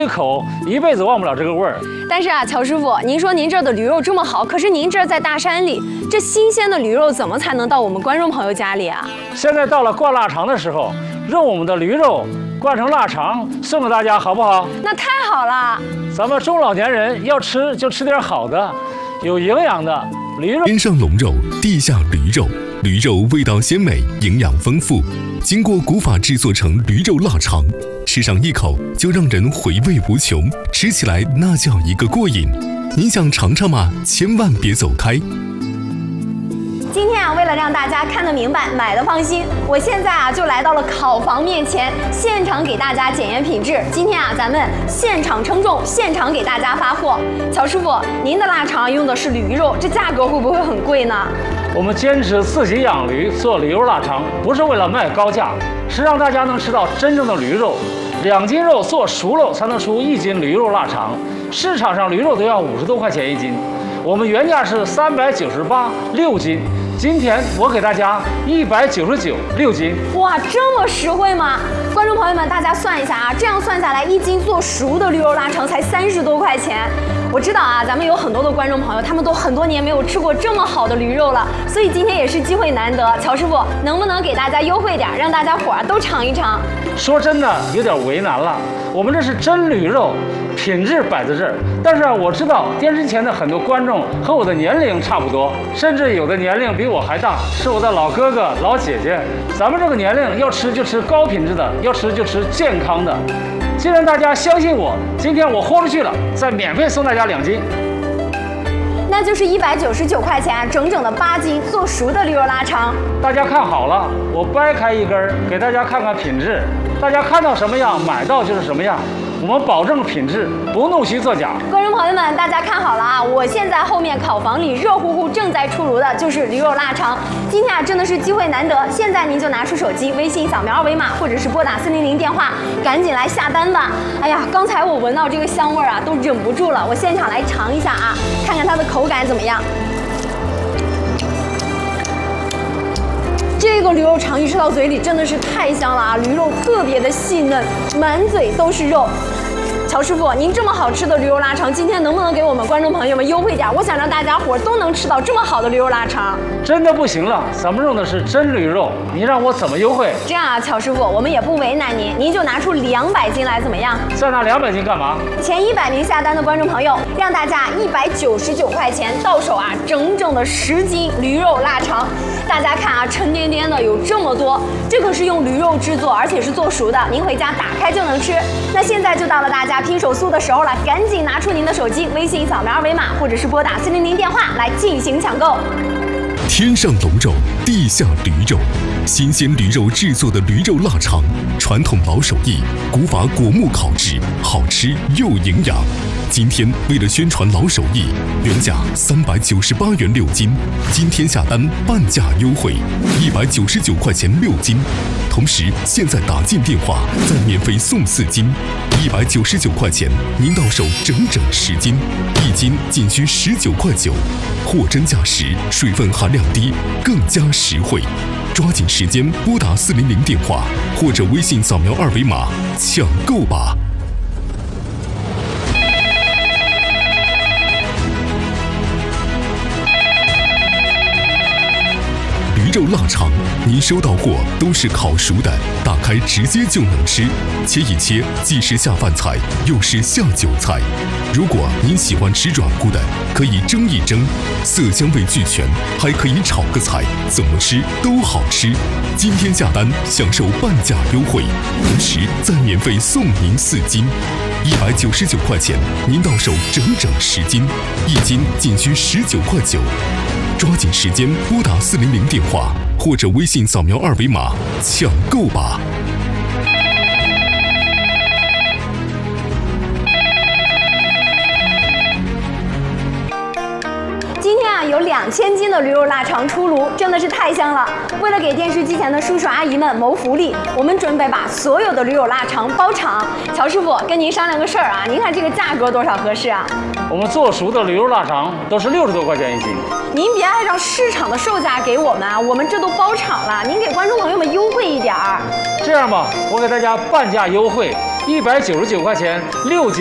一口一辈子忘不了这个味儿。 但是啊，乔师傅，您说您这儿的驴肉这么好，可是您这儿在大山里，这新鲜的驴肉怎么才能到我们观众朋友家里啊？ 现在到了灌腊肠的时候，用我们的驴肉灌成腊肠送给大家，好不好？ 那太好了！ 咱们中老年人要吃就吃点好的，有营养的驴肉。 天上龙肉，地下驴肉，驴肉味道鲜美，营养丰富，经过古法制作成驴肉腊肠，吃上一口就让人回味无穷，吃起来那叫一个过瘾。您想尝尝吗？千万别走开。 今天啊，为了让大家看得明白，买的放心，我现在啊就来到了烤房面前，现场给大家检验品质。今天啊，咱们现场称重，现场给大家发货。乔师傅，您的腊肠用的是驴肉，这价格会不会很贵呢？ 我们坚持自己养驴做驴肉腊肠，不是为了卖高价，是让大家能吃到真正的驴肉。2斤肉做熟了才能出1斤驴肉腊肠，市场上驴肉都要50多块钱1斤，我们原价是398 6斤。今天我给大家199 6斤， 哇，这么实惠吗？观众朋友们，大家算一下啊，这样算下来，1斤做熟的驴肉腊肠才30多块钱。我知道啊，咱们有很多的观众朋友，他们都很多年没有吃过这么好的驴肉了，所以今天也是机会难得。乔师傅，能不能给大家优惠点，让大家伙儿都尝一尝？ 说真的，有点为难了。我们这是真驴肉，品质摆在这儿。但是我知道电视前的很多观众和我的年龄差不多，甚至有的年龄比我还大，是我的老哥哥、老姐姐。咱们这个年龄要吃就吃高品质的，要吃就吃健康的。既然大家相信我，今天我豁出去了，再免费送大家2斤。 那就是199块钱，整整的8斤做熟的驴肉腊肠。 大家看好了，我掰开一根给大家看看品质。大家看到什么样，买到就是什么样。我们保证品质，不弄虚作假。 观众朋友们，大家看好了啊！我现在后面烤房里热乎乎正在出炉的就是驴肉腊肠。今天啊，真的是机会难得，现在您就拿出手机，微信扫描2维码，或者是拨打400电话，赶紧来下单吧！哎呀，刚才我闻到这个香味啊，都忍不住了。我现场来尝一下啊，看看它的口感怎么样。这个驴肉肠一吃到嘴里真的是太香了啊！驴肉特别的细嫩，满嘴都是肉。乔师傅，您这么好吃的驴肉腊肠，今天能不能给我们观众朋友们优惠点？我想让大家伙都能吃到这么好的驴肉腊肠。 真的不行了，咱们用的是真驴肉，你让我怎么优惠？ 这样啊，乔师傅，我们也不为难您，您就拿出200斤来，怎么样？ 再拿200斤干嘛？ 前100名下单的观众朋友，让大家199块钱到手啊，整整的10斤驴肉腊肠。大家看啊，沉甸甸的有这么多，这可是用驴肉制作，而且是做熟的，您回家打开就能吃。那现在就到了大家拼手速的时候了，赶紧拿出您的手机，微信扫描2维码，或者是拨打400电话来进行抢购。 天上龙肉，地下驴肉，新鲜驴肉制作的驴肉腊肠，传统老手艺，古法果木烤制，好吃又营养。今天为了宣传老手艺，原价398元6斤，今天下单半价优惠，199块钱6斤。同时现在打进电话再免费送4斤，199块钱您到手整整10斤，1斤仅需19块9，货真价实，水分含量低，更加实惠。抓紧时间拨打400电话，或者微信扫描2维码抢购吧。驴肉腊肠，您收到货都是烤熟的，打开直接就能吃，切一切既是下饭菜，又是下酒菜。如果您喜欢吃软骨的，可以蒸一蒸，色香味俱全，还可以炒个菜，怎么吃都好吃。今天下单享受半价优惠，同时再免费送您4斤，199块钱您到手整整10斤，1斤仅需19块9。抓紧时间拨打400电话，或者微信扫描2维码抢购吧。 今天啊，有2000斤的驴肉腊肠出炉，真的是太香了。为了给电视机前的叔叔阿姨们谋福利，我们准备把所有的驴肉腊肠包场。乔师傅，跟您商量个事儿啊，您看这个价格多少合适啊？ 我们做熟的驴肉腊肠都是60多块钱1斤。 您别按照市场的售价给我们啊，我们这都包场了，您给观众朋友们优惠一点儿。 这样吧，我给大家半价优惠 199块钱6斤。